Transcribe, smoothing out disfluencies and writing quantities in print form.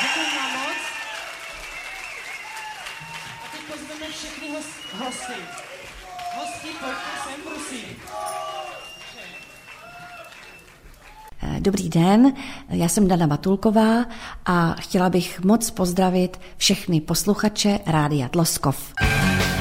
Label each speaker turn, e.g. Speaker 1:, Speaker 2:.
Speaker 1: Děkuji vám moc. A teď pozveme všechny hosty. Hosti, pojďte sem, prosím.
Speaker 2: Dobrý den, já jsem Dana Matulková a chtěla bych moc pozdravit všechny posluchače Rádia Tloskov.